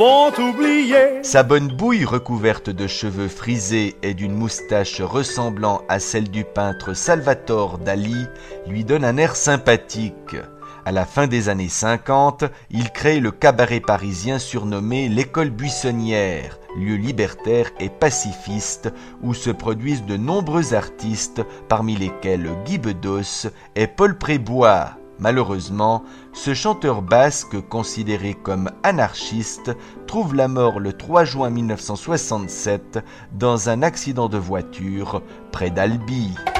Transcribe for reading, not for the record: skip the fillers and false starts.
Vont oublier. Sa bonne bouille recouverte de cheveux frisés et d'une moustache ressemblant à celle du peintre Salvatore Dali lui donne un air sympathique. À la fin des années 50, il crée le cabaret parisien surnommé l'École Buissonnière, lieu libertaire et pacifiste où se produisent de nombreux artistes, parmi lesquels Guy Bedos et Paul Prébois. Malheureusement, ce chanteur basque, considéré comme anarchiste, trouve la mort le 3 juin 1967 dans un accident de voiture près d'Albi.